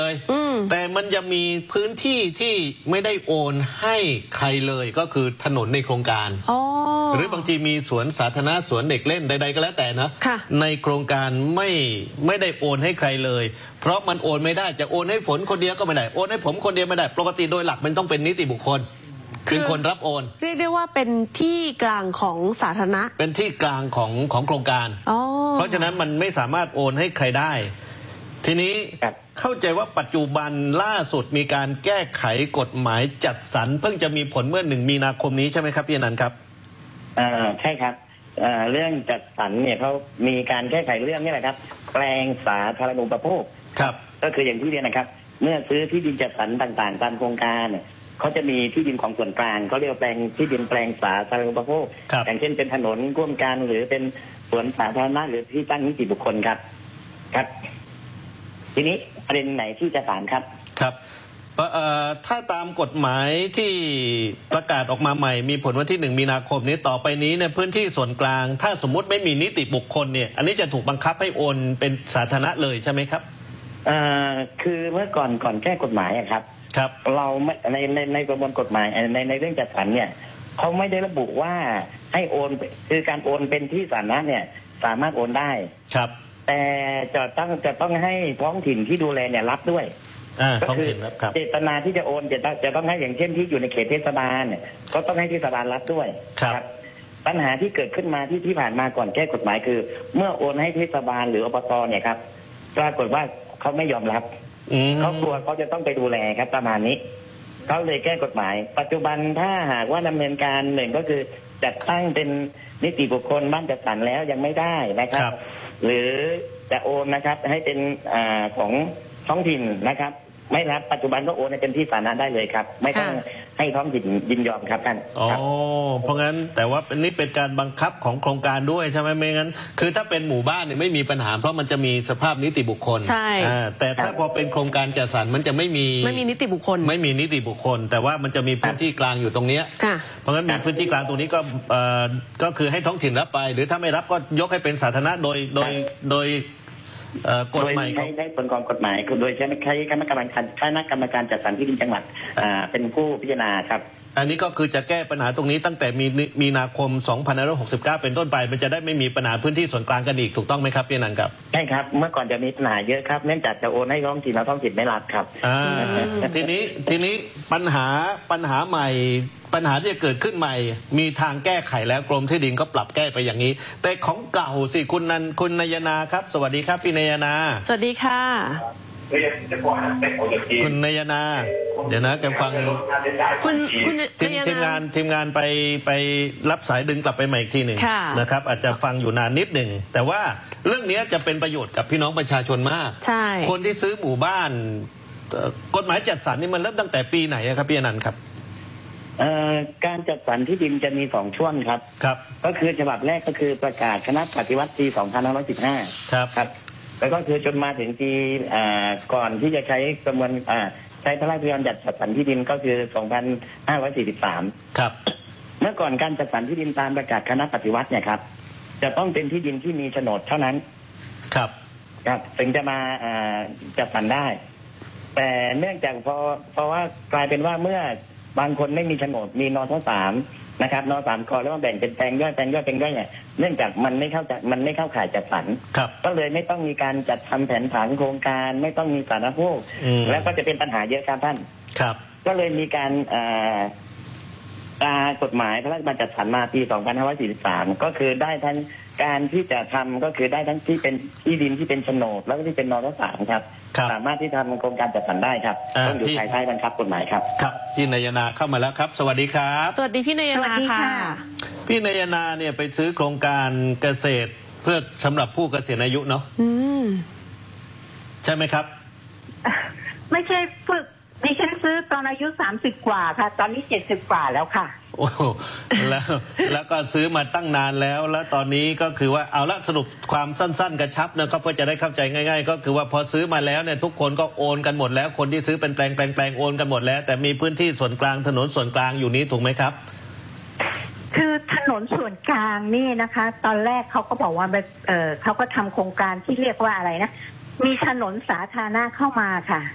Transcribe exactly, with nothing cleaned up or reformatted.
เลยแต่มันจะมีพื้นที่ที่ไม่ได้โอนให้ใครเลยก็คือถนนในโครงการหรือบางทีมีสวนสาธารณะสวนเด็กเล่นใดๆก็แล้วแต่นะในโครงการไม่ไม่ได้โอนให้ใครเลยเพราะมันโอนไม่ได้จะโอนให้ฝนคนเดียวก็ไม่ได้โอนให้ผมคนเดียวไม่ได้ปกติโดยหลักมันต้องเป็นนิติบุคคลคือคนรับโอนเรียกได้ว่าเป็นที่กลางของสาธารณะเป็นที่กลางของของโครงการเพราะฉะนั้นมันไม่สามารถโอนให้ใครได้ทีนี้เข้าใจว่าปัจจุบันล่าสุดมีการแก้ไขกฎหมายจัดสรรเพิ่งจะมีผลเมื่อหนึ่งมีนาคมนี้ใช่ไหมครับพี่อนันต์ครับอ่าใช่ครับเรื่องจัดสรรเนี่ยเขามีการแก้ไขเรื่องนี้แหละครับแปลงสาธารณูปโภคครับก็คืออย่างที่เรียนนะครับเมื่อซื้อที่ดินจัดสรรต่างๆตามโครงการเนี่ยเขาจะมีที่ดินของส่วนกลางเขาเรียกแปลงที่ดินแปลงสาธารณูปโภคอย่างเช่นเป็นถนนร่วมกันหรือเป็นสวนสาธารณะหรือที่ตั้งนิติบุคคลครับครับทีนี้ประเด็นไหนที่จะถามครับครับถ้าตามกฎหมายที่ประกาศออกมาใหม่มีผลวันที่หนึ่งมีนาคมนี้ต่อไปนี้ในพื้นที่ส่วนกลางถ้าสมมุติไม่มีนิติบุคคลเนี่ยอันนี้จะถูกบังคับให้โอนเป็นสาธารณะเลยใช่ไหมครับคือเมื่อก่อนก่อนแก้กฎหมายครับครับเราในในในประมวลกฎหมายในในเรื่องจัดสรรเนี่ยเขาไม่ได้ระบุว่าให้โอนคือการโอนเป็นที่สาธารณะเนี่ยสามารถโอนได้ครับแต่จะต้องจะต้องให้ท้องถิ่นที่ดูแลเนี่ยรับด้วยท้องถิ่นรับครับเจตนาที่จะโอนจะต้องจะต้องให้อย่างเช่นที่อยู่ในเขตเทศบาลเนี่ยก็ต้องให้เทศบาลรับด้วยครับปัญหาที่เกิดขึ้นมาที่ที่ผ่านมาก่อนแก้กฎหมายคือเมื่อโอนให้เทศบาลหรืออบตเนี่ยครับปรากฏว่าเขาไม่ยอมรับเขากลัวเขาจะต้องไปดูแลครับประมาณนี้เขาเลยแก้กฎหมายปัจจุบันถ้าหากว่าดำเนินการหนึ่งก็คือจัดตั้งเป็นนิติบุคคลบ้านจัดสรรแล้วยังไม่ได้นะครับหรือจะโอนนะครับให้เป็นอ่าของท้องถิ่นนะครับไม่รับปัจจุบันก็โอนให้เป็นที่สาธารณะได้เลยครับไม่ต้องให้ท้องถิ่นยินยอมครับท่านอ๋อเพราะงั้นแต่ว่าเป็นนี่เป็นการบังคับของโครงการด้วยใช่ไหมไม่งั้นคือถ้าเป็นหมู่บ้านเนี่ยไม่มีปัญหาเพราะมันจะมีสภาพนิติบุคคลใช่แต่ถ้าพอเป็นโครงการจัดสรรมันจะไม่มีไม่มีนิติบุคคลไม่มีนิติบุคคลแต่ว่ามันจะมีพื้นที่กลางอยู่ตรงนี้เพราะงั้นมีพื้นที่กลางตรงนี้ก็ก็คือให้ท้องถิ่นรับไปหรือถ้าไม่รับก็ยกให้เป็นสาธารณะโดยโดยโดยกฎหมายใช้ใช้ผลของกฎหมายโดยใช้ใช้คณะกรรมการคณะกรรมการจัดสรรที่ดินจังหวัดเป็นผู้พิจารณาครับอันนี้ก็คือจะแก้ปัญหาตรงนี้ตั้งแต่มีมีนาคมสองพันห้าร้อยหกสิบเก้าเป็นต้นไปมันจะได้ไม่มีปัญหาพื้นที่ส่วนกลางกันอีกถูกต้องไหมครับพี่นันครับใช่ครับเมื่อก่อนจะมีปัญหาเยอะครับเนื่องจากจะโอนให้ท้องถิ่นแล้วท้องถิ่นไม่รับครับทีนี้ทีนี้ปัญหาปัญหาใหม่ปัญหาที่จะเกิดขึ้นใหม่มีทางแก้ไขแล้วกรมที่ดินก็ปรับแก้ไปอย่างนี้แต่ของเก่าสิคุณนันคุณนายนาครับสวัสดีครับพี่นายนาสวัสดีค่ะคุณนายนาเดี๋ยวนะแกฟังคุณคุณทีมทีมงานทีมงานไปไปรับสายดึงกลับไปใหม่อีกทีหนึ่งนะครับอาจจะฟังอยู่นานนิดหนึ่งแต่ว่าเรื่องนี้จะเป็นประโยชน์กับพี่น้องประชาชนมากใช่คนที่ซื้อหมู่บ้านกฎหมายจัดสรรนี่มันเริ่มตั้งแต่ปีไหนครับพี่อนันต์ครับการจัดสรรที่ดินจะมีสองช่วงครับครับก็คือฉบับแรกก็คือประกาศคณะปฏิวัติปีสองพันห้าร้อยสิบห้าครับครับแล้วก็คือจนมาถึงปีก่อนที่จะใช้ประมวลใช้พระราชบัญญัติจัดสรรที่ดินก็คือสองพันห้าร้อยสี่สิบสามครับเมื่อก่อนการจัดสรรที่ดินตามประกาศคณะปฏิวัติเนี่ยครับจะต้องเป็นที่ดินที่มีโฉนดเท่านั้นครับครับถึงจะมาจัดสรรได้แต่เนื่องจากพอเพราะว่ากลายเป็นว่าเมื่อบางคนไม่มีโฉนดมีนทสามนะครับนสามกอแล้วมาแบ่งเป็นแปลงย่อยแปลงย่อยแปลงย่อยเนี่ยเนื่องจากมันไม่เข้ามันไม่เข้าข่ายจัดสรรก็เลยไม่ต้องมีการจัดทำแผนผังโครงการไม่ต้องมีสาธารณูปแล้วก็จะเป็นปัญหาเยอะครับท่านครับก็เลยมีการตากฎหมายพระราชบัญญัติจัดสรรมาปีสองพันห้าร้อยสี่สิบสามก็คือได้ทั้งการที่จะทำก็คือได้ทั้งที่เป็นที่ดินที่เป็นโฉนดแล้วก็ที่เป็นนทสามครับสามารถที่ทำโครงการจัดสรรได้ครับต้องอยู่ภายใต้บังคับกฎหมายครับครับพี่นายนาเข้ามาแล้วครับสวัสดีครับสวัสดีพี่นายนาค่ะพี่นายนาเนี่ยไปซื้อโครงการเกษตรเพื่อสำหรับผู้เกษียณอายุเนาะใช่ไหมครับไม่ใช่ฝึกดิฉันซื้อตอนอายุสามสิบกว่าค่ะตอนนี้เจ็ดสิบกว่าแล้วค่ะโอ้แล้วแล้วก็ซื้อมาตั้งนานแล้วแล้วตอนนี้ก็คือว่าเอาละสรุปความสั้นๆกระชับนะครับเพื่อจะได้เข้าใจง่ายๆก็คือว่าพอซื้อมาแล้วเนี่ยทุกคนก็โอนกันหมดแล้วคนที่ซื้อเป็นแปลงแปลงแปลงโอนกันหมดแล้วแต่มีพื้นที่ส่วนกลางถนนส่วนกลางอยู่นี้ถูกไหมครับคือถนนส่วนกลางนี่นะคะตอนแรกเขาก็บอกว่าเออเขาก็ทำโครงการที่เรียกว่าอะไรนะมีถนนสาธารณะเข้ามาค่ะ